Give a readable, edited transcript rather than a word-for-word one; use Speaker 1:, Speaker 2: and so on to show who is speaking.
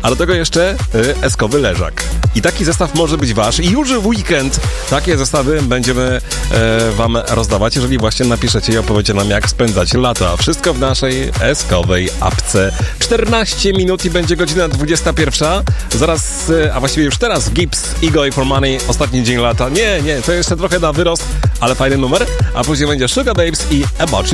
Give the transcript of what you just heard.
Speaker 1: a do tego jeszcze eskowy leżak. I taki zestaw może być wasz. I już w weekend takie zestawy będziemy wam rozdawać, jeżeli właśnie napiszecie i opowiecie nam, jak spędzać lata. Wszystko w naszej eskowej apce. 14 minut i będzie godzina 21. Zaraz, a właściwie już teraz Gibbs, Ego for Money, ostatni dzień lata. Nie, to jeszcze trochę na wyrost, ale fajny numer. A później będzie Sugar Babes i About You.